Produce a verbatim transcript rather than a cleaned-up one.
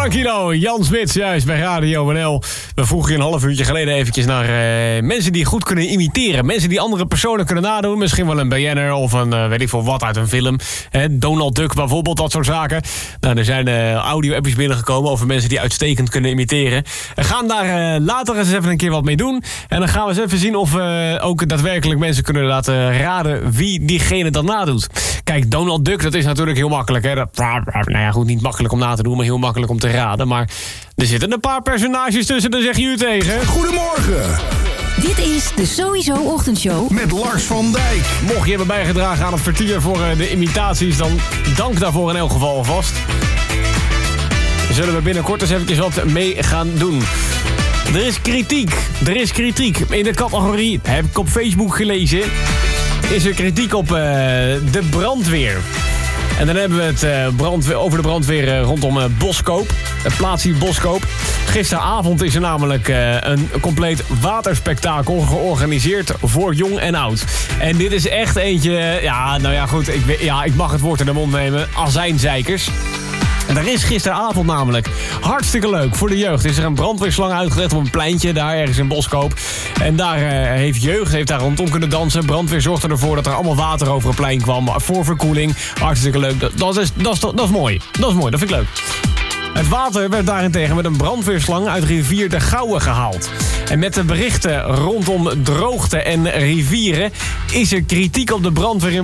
Frankino, Jan Smits, juist bij Radio N L. We vroegen je een half uurtje geleden eventjes naar uh, mensen die goed kunnen imiteren. Mensen die andere personen kunnen nadoen. Misschien wel een B N'er of een uh, weet ik veel wat uit een film. He, Donald Duck bijvoorbeeld, dat soort zaken. Nou, er zijn uh, audio-appjes binnengekomen over mensen die uitstekend kunnen imiteren. We gaan daar uh, later eens even een keer wat mee doen. En dan gaan we eens even zien of we uh, ook daadwerkelijk mensen kunnen laten raden wie diegene dan nadoet. Kijk, Donald Duck, dat is natuurlijk heel makkelijk. Hè? Dat, nou ja, goed, niet makkelijk om na te doen, maar heel makkelijk om te raden. Maar er zitten een paar personages tussen, daar zeg je u tegen. Goedemorgen. Dit is de Sowieso Ochtendshow Met Lars van Dijk. Mocht je hebben bijgedragen aan het kwartier voor de imitaties, dan dank daarvoor in elk geval alvast. Zullen we binnenkort eens eventjes wat mee gaan doen. Er is kritiek. Er is kritiek. In de categorie, heb ik op Facebook gelezen, is er kritiek op uh, de brandweer. En dan hebben we het uh, brandweer, over de brandweer uh, rondom uh, Boskoop. Het plaatsje Boskoop. Gisteravond is er namelijk uh, een compleet waterspektakel georganiseerd voor jong en oud. En dit is echt eentje, ja, nou ja goed, ik, ja, ik mag het woord in de mond nemen, azijnzeikers. En er is gisteravond namelijk hartstikke leuk voor de jeugd. Is er een brandweerslang uitgelegd op een pleintje daar ergens in Boskoop. En daar uh, heeft jeugd heeft daar rondom kunnen dansen. Brandweer zorgde ervoor dat er allemaal water over het plein kwam. Voor verkoeling. Hartstikke leuk. Dat, dat, is, dat, is, dat is mooi. Dat is mooi. Dat vind ik leuk. Het water werd daarentegen met een brandweerslang uit rivier de Gouwe gehaald. En met de berichten rondom droogte en rivieren is er kritiek op de brandweer in